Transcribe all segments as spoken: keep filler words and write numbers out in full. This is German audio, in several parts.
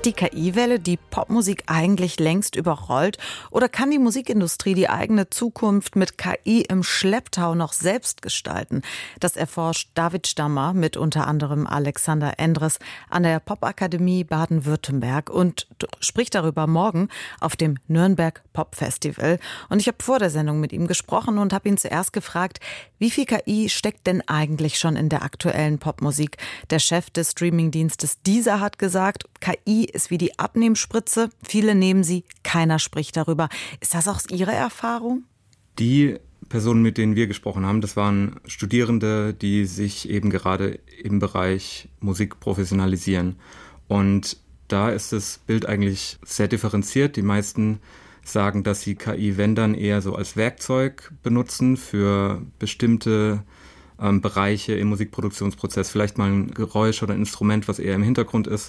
Hat die K I-Welle die Popmusik eigentlich längst überrollt? Oder kann die Musikindustrie die eigene Zukunft mit K I im Schlepptau noch selbst gestalten? Das erforscht David Stammer mit unter anderem Alexander Endres an der Popakademie Baden-Württemberg und spricht darüber morgen auf dem Nürnberg Pop Festival. Und ich habe vor der Sendung mit ihm gesprochen und habe ihn zuerst gefragt, wie viel K I steckt denn eigentlich schon in der aktuellen Popmusik? Der Chef des Streamingdienstes Deezer hat gesagt, K I ist wie die Abnehmspritze. Viele nehmen sie, keiner spricht darüber. Ist das auch Ihre Erfahrung? Die Personen, mit denen wir gesprochen haben, das waren Studierende, die sich eben gerade im Bereich Musik professionalisieren. Und da ist das Bild eigentlich sehr differenziert. Die meisten sagen, dass sie K I, wenn dann, eher so als Werkzeug benutzen für bestimmte ähm, Bereiche im Musikproduktionsprozess. Vielleicht mal ein Geräusch oder ein Instrument, was eher im Hintergrund ist.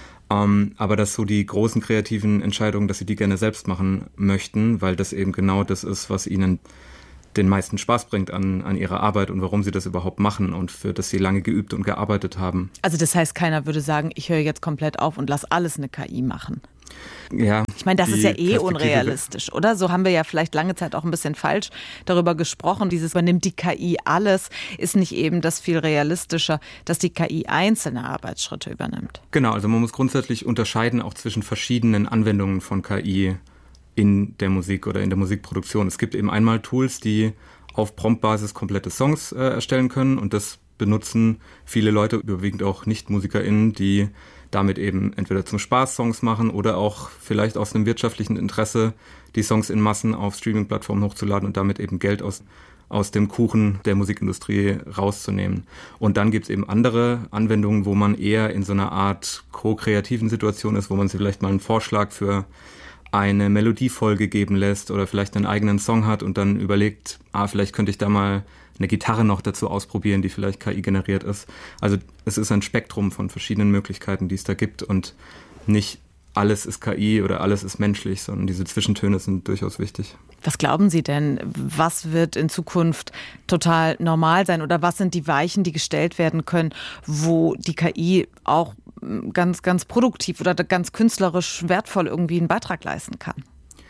Ähm, aber dass so die großen kreativen Entscheidungen, dass sie die gerne selbst machen möchten, weil das eben genau das ist, was ihnen den meisten Spaß bringt an, an ihrer Arbeit und warum sie das überhaupt machen und für das sie lange geübt und gearbeitet haben. Also das heißt, keiner würde sagen, ich höre jetzt komplett auf und lass alles eine K I machen. Ja, ich meine, das ist ja eh unrealistisch, oder? So haben wir ja vielleicht lange Zeit auch ein bisschen falsch darüber gesprochen. Dieses übernimmt die K I alles, ist nicht eben das viel realistischer, dass die K I einzelne Arbeitsschritte übernimmt. Genau, also man muss grundsätzlich unterscheiden auch zwischen verschiedenen Anwendungen von K I in der Musik oder in der Musikproduktion. Es gibt eben einmal Tools, die auf Promptbasis komplette Songs äh, erstellen können und das benutzen viele Leute, überwiegend auch Nicht-MusikerInnen, die damit eben entweder zum Spaß Songs machen oder auch vielleicht aus einem wirtschaftlichen Interesse die Songs in Massen auf Streaming-Plattformen hochzuladen und damit eben Geld aus, aus dem Kuchen der Musikindustrie rauszunehmen. Und dann gibt es eben andere Anwendungen, wo man eher in so einer Art ko-kreativen Situation ist, wo man sich vielleicht mal einen Vorschlag für eine Melodiefolge geben lässt oder vielleicht einen eigenen Song hat und dann überlegt, ah, vielleicht könnte ich da mal eine Gitarre noch dazu ausprobieren, die vielleicht K I generiert ist. Also es ist ein Spektrum von verschiedenen Möglichkeiten, die es da gibt und nicht alles ist K I oder alles ist menschlich, sondern diese Zwischentöne sind durchaus wichtig. Was glauben Sie denn, was wird in Zukunft total normal sein oder was sind die Weichen, die gestellt werden können, wo die K I auch ganz, ganz produktiv oder ganz künstlerisch wertvoll irgendwie einen Beitrag leisten kann?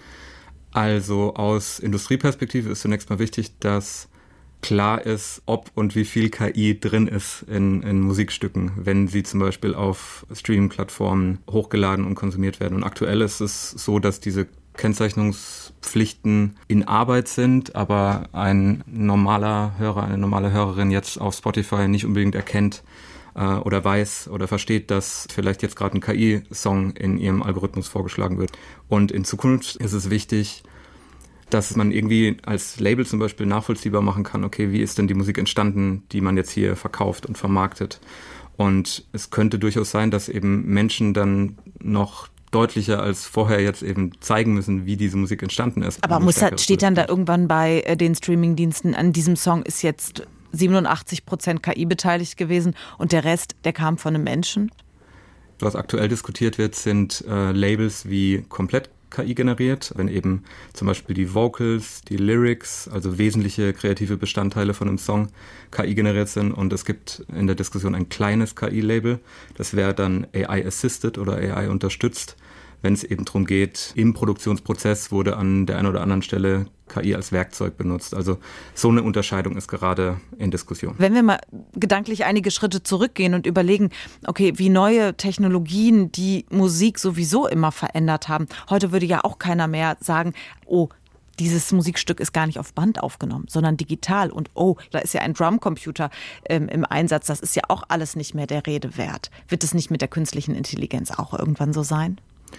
Also aus Industrieperspektive ist zunächst mal wichtig, dass klar ist, ob und wie viel K I drin ist in, in Musikstücken, wenn sie zum Beispiel auf Streaming-Plattformen hochgeladen und konsumiert werden. Und aktuell ist es so, dass diese Kennzeichnungspflichten in Arbeit sind, aber ein normaler Hörer, eine normale Hörerin jetzt auf Spotify nicht unbedingt erkennt äh, oder weiß oder versteht, dass vielleicht jetzt gerade ein K I-Song in ihrem Algorithmus vorgeschlagen wird. Und in Zukunft ist es wichtig, dass man irgendwie als Label zum Beispiel nachvollziehbar machen kann, okay, wie ist denn die Musik entstanden, die man jetzt hier verkauft und vermarktet. Und es könnte durchaus sein, dass eben Menschen dann noch deutlicher als vorher jetzt eben zeigen müssen, wie diese Musik entstanden ist. Aber muss da, steht dann da irgendwann bei den Streamingdiensten, an diesem Song ist jetzt siebenundachtzig Prozent K I beteiligt gewesen und der Rest, der kam von einem Menschen? Was aktuell diskutiert wird, sind äh, Labels wie komplett K I generiert, wenn eben zum Beispiel die Vocals, die Lyrics, also wesentliche kreative Bestandteile von einem Song K I generiert sind und es gibt in der Diskussion ein kleines K I-Label, das wäre dann A I-assisted oder A I-unterstützt, wenn es eben darum geht, im Produktionsprozess wurde an der einen oder anderen Stelle K I als Werkzeug benutzt. Also so eine Unterscheidung ist gerade in Diskussion. Wenn wir mal gedanklich einige Schritte zurückgehen und überlegen, okay, wie neue Technologien die Musik sowieso immer verändert haben. Heute würde ja auch keiner mehr sagen, oh, dieses Musikstück ist gar nicht auf Band aufgenommen, sondern digital. Und oh, da ist ja ein Drumcomputer ähm, im Einsatz. Das ist ja auch alles nicht mehr der Rede wert. Wird es nicht mit der künstlichen Intelligenz auch irgendwann so sein?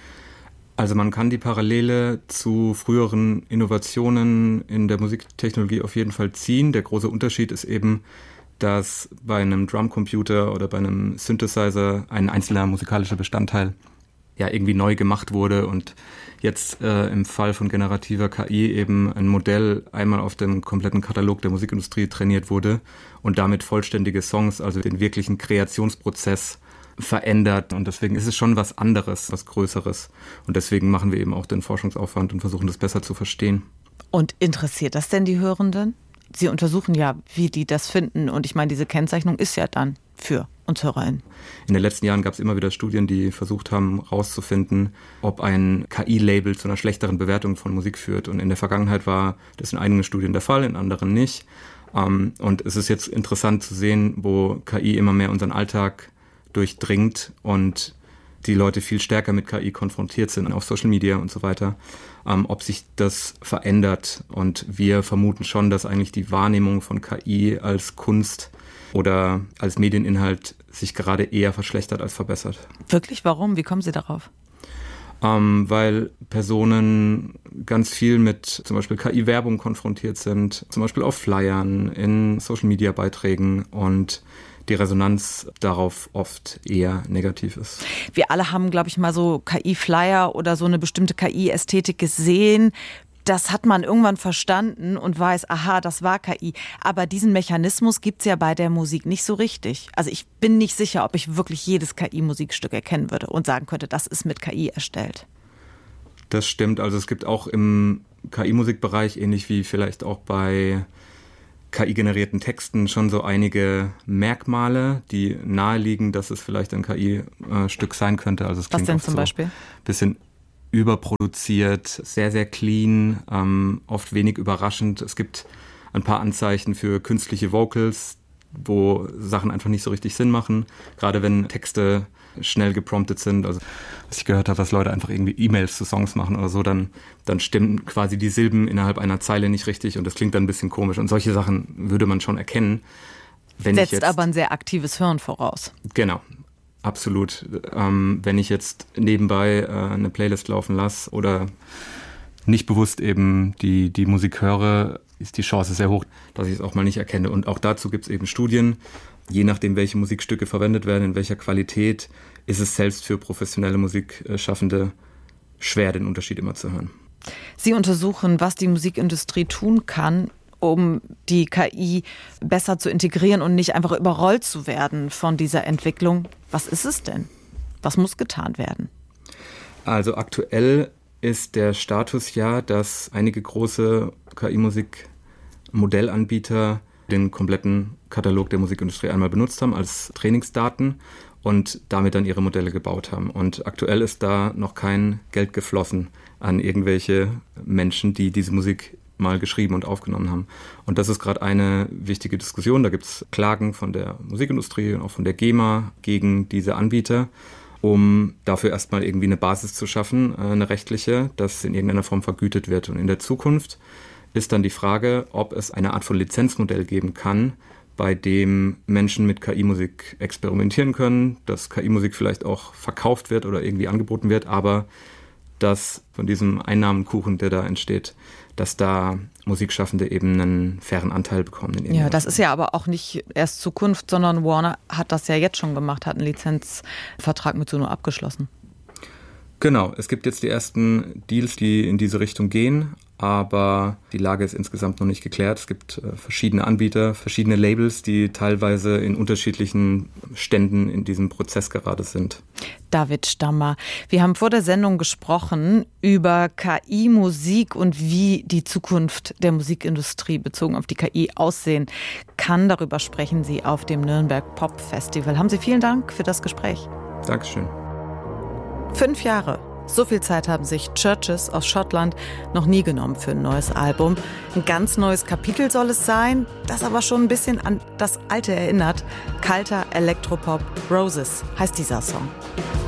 Also man kann die Parallele zu früheren Innovationen in der Musiktechnologie auf jeden Fall ziehen. Der große Unterschied ist eben, dass bei einem Drumcomputer oder bei einem Synthesizer ein einzelner musikalischer Bestandteil ja irgendwie neu gemacht wurde und jetzt äh, im Fall von generativer K I eben ein Modell einmal auf dem kompletten Katalog der Musikindustrie trainiert wurde und damit vollständige Songs, also den wirklichen Kreationsprozess verändert und deswegen ist es schon was anderes, was Größeres und deswegen machen wir eben auch den Forschungsaufwand und versuchen das besser zu verstehen. Und interessiert das denn die Hörenden? Sie untersuchen ja, wie die das finden und ich meine, diese Kennzeichnung ist ja dann für und HörerInnen? In den letzten Jahren gab es immer wieder Studien, die versucht haben, herauszufinden, ob ein K I-Label zu einer schlechteren Bewertung von Musik führt. Und in der Vergangenheit war das in einigen Studien der Fall, in anderen nicht. Und es ist jetzt interessant zu sehen, wo K I immer mehr unseren Alltag durchdringt und die Leute viel stärker mit K I konfrontiert sind auf Social Media und so weiter, ähm, ob sich das verändert. Und wir vermuten schon, dass eigentlich die Wahrnehmung von K I als Kunst oder als Medieninhalt sich gerade eher verschlechtert als verbessert. Wirklich? Warum? Wie kommen Sie darauf? Ähm, weil Personen ganz viel mit zum Beispiel K I-Werbung konfrontiert sind, zum Beispiel auf Flyern, in Social-Media-Beiträgen und die Resonanz darauf oft eher negativ ist. Wir alle haben, glaube ich, mal so K I-Flyer oder so eine bestimmte K I-Ästhetik gesehen. Das hat man irgendwann verstanden und weiß, aha, das war K I. Aber diesen Mechanismus gibt's ja bei der Musik nicht so richtig. Also ich bin nicht sicher, ob ich wirklich jedes K I-Musikstück erkennen würde und sagen könnte, das ist mit K I erstellt. Das stimmt. Also es gibt auch im K I-Musikbereich, ähnlich wie vielleicht auch bei K I-generierten Texten, schon so einige Merkmale, die naheliegen, dass es vielleicht ein K I-Stück sein könnte. Also es Was denn zum so Beispiel? Bisschen überproduziert, sehr, sehr clean, ähm, oft wenig überraschend. Es gibt ein paar Anzeichen für künstliche Vocals, wo Sachen einfach nicht so richtig Sinn machen, gerade wenn Texte schnell gepromptet sind. Also was ich gehört habe, dass Leute einfach irgendwie E-Mails zu Songs machen oder so, dann, dann stimmen quasi die Silben innerhalb einer Zeile nicht richtig und das klingt dann ein bisschen komisch. Und solche Sachen würde man schon erkennen. Wenn Setzt ich jetzt, aber ein sehr aktives Hirn voraus. Genau. Absolut. Ähm, wenn ich jetzt nebenbei äh, eine Playlist laufen lasse oder nicht bewusst eben die, die Musik höre, ist die Chance sehr hoch, dass ich es auch mal nicht erkenne. Und auch dazu gibt es eben Studien. Je nachdem, welche Musikstücke verwendet werden, in welcher Qualität, ist es selbst für professionelle Musikschaffende schwer, den Unterschied immer zu hören. Sie untersuchen, was die Musikindustrie tun kann, um die K I besser zu integrieren und nicht einfach überrollt zu werden von dieser Entwicklung. Was ist es denn? Was muss getan werden? Also aktuell ist der Status ja, dass einige große K I-Musik-Modellanbieter den kompletten Katalog der Musikindustrie einmal benutzt haben als Trainingsdaten und damit dann ihre Modelle gebaut haben. Und aktuell ist da noch kein Geld geflossen an irgendwelche Menschen, die diese Musik mal geschrieben und aufgenommen haben. Und das ist gerade eine wichtige Diskussion. Da gibt es Klagen von der Musikindustrie und auch von der GEMA gegen diese Anbieter, um dafür erstmal irgendwie eine Basis zu schaffen, eine rechtliche, das in irgendeiner Form vergütet wird. Und in der Zukunft ist dann die Frage, ob es eine Art von Lizenzmodell geben kann, bei dem Menschen mit K I-Musik experimentieren können, dass K I-Musik vielleicht auch verkauft wird oder irgendwie angeboten wird, aber dass von diesem Einnahmenkuchen, der da entsteht, dass da Musikschaffende eben einen fairen Anteil bekommen. In ja, das ist ja aber auch nicht erst Zukunft, sondern Warner hat das ja jetzt schon gemacht, hat einen Lizenzvertrag mit Suno abgeschlossen. Genau, es gibt jetzt die ersten Deals, die in diese Richtung gehen, aber die Lage ist insgesamt noch nicht geklärt. Es gibt äh, verschiedene Anbieter, verschiedene Labels, die teilweise in unterschiedlichen Ständen in diesem Prozess gerade sind. David Stammer, wir haben vor der Sendung gesprochen über K I-Musik und wie die Zukunft der Musikindustrie bezogen auf die K I aussehen kann. Darüber sprechen Sie auf dem Nürnberg Pop Festival. Haben Sie vielen Dank für das Gespräch. Dankeschön. Fünf Jahre. So viel Zeit haben sich Churches aus Schottland noch nie genommen für ein neues Album. Ein ganz neues Kapitel soll es sein, das aber schon ein bisschen an das Alte erinnert. Kalter Elektropop, Roses heißt dieser Song.